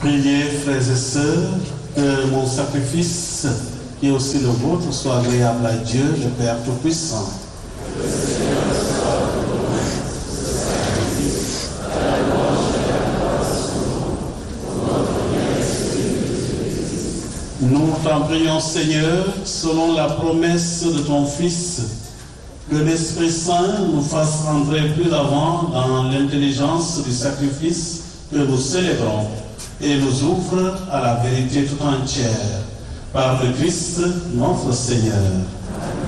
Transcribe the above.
Priez, frères et sœurs, que mon sacrifice, qui est aussi le vôtre, soit agréable à Dieu, le Père Tout-Puissant. Nous t'en prions, Seigneur, selon la promesse de ton Fils, que l'Esprit Saint nous fasse rentrer plus avant dans l'intelligence du sacrifice que nous célébrons et nous ouvre à la vérité tout entière. Par le Christ, notre Seigneur.